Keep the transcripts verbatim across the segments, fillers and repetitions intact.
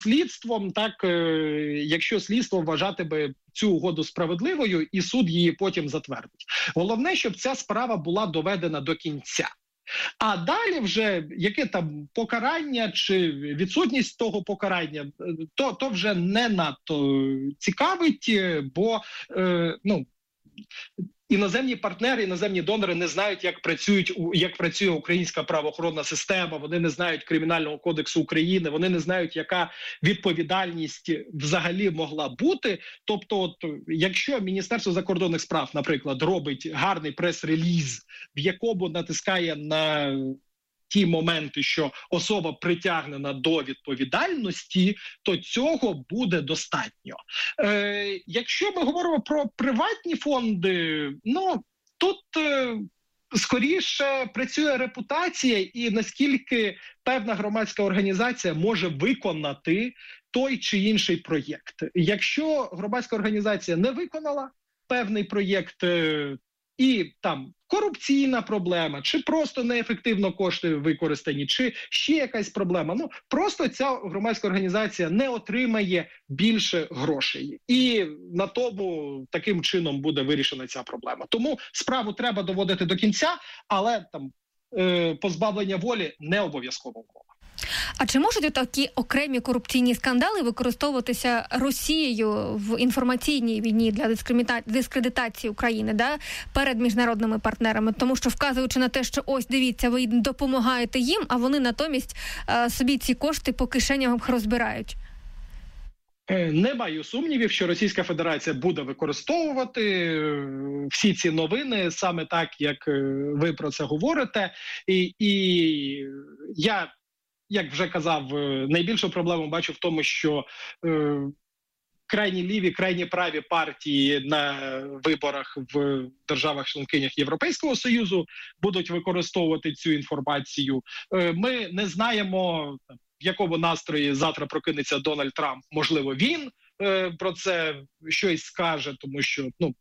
слідством, так, якщо слідство вважатиме цю угоду справедливою і суд її потім затвердить. Головне, щоб ця справа була доведена до кінця. А далі вже яке там покарання чи відсутність того покарання, то, то вже не надто цікавить, бо е, ну, іноземні партнери, іноземні донори не знають, як працюють, як працює українська правоохоронна система, вони не знають Кримінального кодексу України, вони не знають, яка відповідальність взагалі могла бути. Тобто, от, якщо Міністерство закордонних справ, наприклад, робить гарний прес-реліз, в якому натискає на ті моменти, що особа притягнена до відповідальності, то цього буде достатньо. Е, якщо ми говоримо про приватні фонди, ну, тут е, скоріше працює репутація і наскільки певна громадська організація може виконати той чи інший проєкт. Якщо громадська організація не виконала певний проєкт, е, і там корупційна проблема, чи просто неефективно кошти використані, чи ще якась проблема. Ну, просто ця громадська організація не отримає більше грошей. І на тому таким чином буде вирішена ця проблема. Тому справу треба доводити до кінця, але там е, позбавлення волі не обов'язково умова. А чи можуть такі окремі корупційні скандали використовуватися Росією в інформаційній війні для дискредитації України, да, перед міжнародними партнерами? Тому що, вказуючи на те, що ось, дивіться, ви допомагаєте їм, а вони натомість е, собі ці кошти по кишенях розбирають. Не маю сумнівів, що Російська Федерація буде використовувати всі ці новини саме так, як ви про це говорите. І, і я, як вже казав, найбільшу проблему бачу в тому, що е, крайні ліві, крайні праві партії на виборах в державах-членкинях Європейського Союзу будуть використовувати цю інформацію. Е, ми не знаємо, в якому настрої завтра прокинеться Дональд Трамп. Можливо, він е, про це щось скаже, тому що, ну,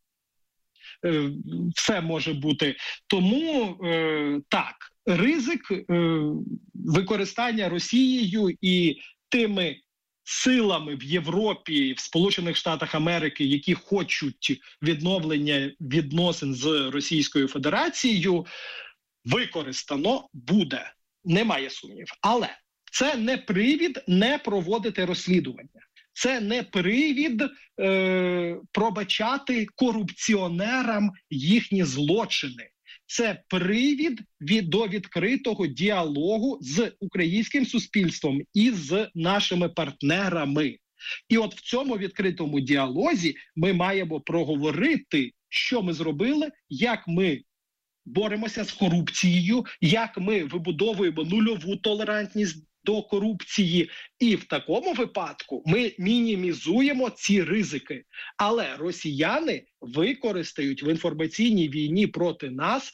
е, все може бути. Тому, е, так, ризик е, використання Росією і тими силами в Європі, в Сполучених Штатах Америки, які хочуть відновлення відносин з Російською Федерацією, використано буде. Немає сумнів. Але це не привід не проводити розслідування. Це не привід е, пробачати корупціонерам їхні злочини. Це привід від, до відкритого діалогу з українським суспільством і з нашими партнерами. І от в цьому відкритому діалозі ми маємо проговорити, що ми зробили, як ми боремося з корупцією, як ми вибудовуємо нульову толерантність до корупції. І в такому випадку ми мінімізуємо ці ризики. Але росіяни використають в інформаційній війні проти нас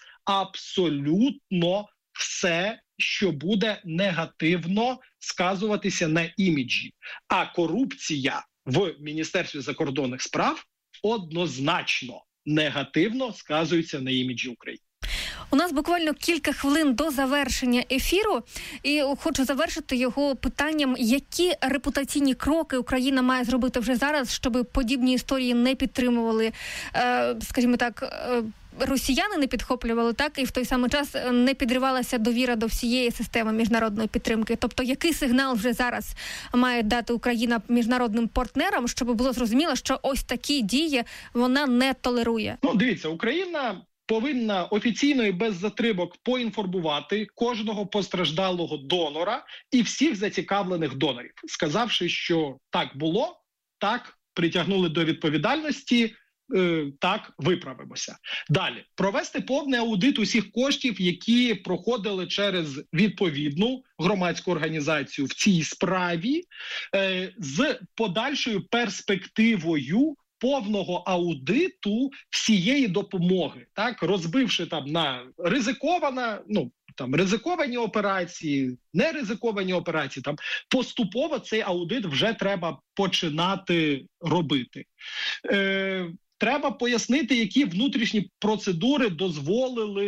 абсолютно все, що буде негативно сказуватися на іміджі. А корупція в Міністерстві закордонних справ однозначно негативно сказується на іміджі України. У нас буквально кілька хвилин до завершення ефіру, і хочу завершити його питанням, які репутаційні кроки Україна має зробити вже зараз, щоб подібні історії не підтримували, скажімо так, росіяни не підхоплювали, так, і в той самий час не підривалася довіра до всієї системи міжнародної підтримки. Тобто, який сигнал вже зараз має дати Україна міжнародним партнерам, щоб було зрозуміло, що ось такі дії вона не толерує? Ну, дивіться, Україна повинна офіційно і без затримок поінформувати кожного постраждалого донора і всіх зацікавлених донорів, сказавши, що так було, так притягнули до відповідальності, е, так виправимося. Далі, провести повний аудит усіх коштів, які проходили через відповідну громадську організацію в цій справі, е, з подальшою перспективою повного аудиту всієї допомоги, так, розбивши там на ризикована, ну, там, ризиковані операції, неризиковані операції, там, поступово цей аудит вже треба починати робити. Е, треба пояснити, які внутрішні процедури дозволили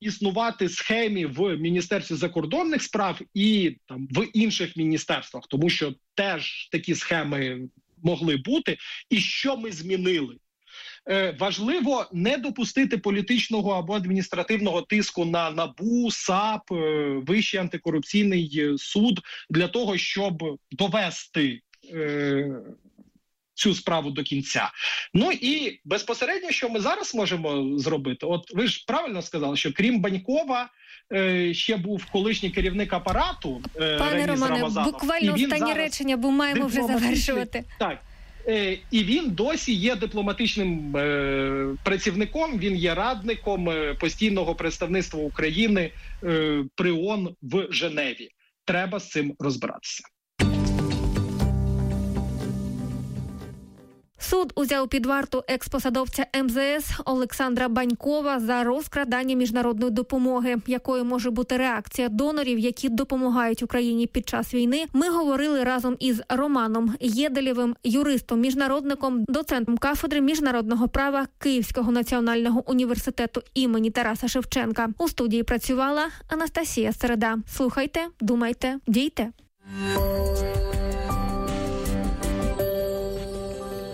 існувати схемі в Міністерстві закордонних справ і там в інших міністерствах, тому що теж такі схеми могли бути. І що ми змінили? Е, важливо не допустити політичного або адміністративного тиску на НАБУ, САП, е, Вищий антикорупційний суд для того, щоб довести е, цю справу до кінця. Ну і безпосередньо, що ми зараз можемо зробити? От ви ж правильно сказали, що крім Банькова, е, ще був колишній керівник апарату е, Пане Романе, буквально останні речення, бо маємо вже завершувати. Так. Е, і він досі є дипломатичним е, працівником, він є радником е, постійного представництва України е, при ООН в Женеві. Треба з цим розбиратися. Суд узяв під варту експосадовця ем зе ес Олександра Банькова за розкрадання міжнародної допомоги. Якою може бути реакція донорів, які допомагають Україні під час війни, ми говорили разом із Романом Єделєвим, юристом-міжнародником, доцентом кафедри міжнародного права Київського національного університету імені Тараса Шевченка. У студії працювала Анастасія Середа. Слухайте, думайте, дійте.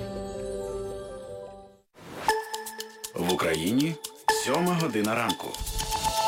В Україні сьома година ранку.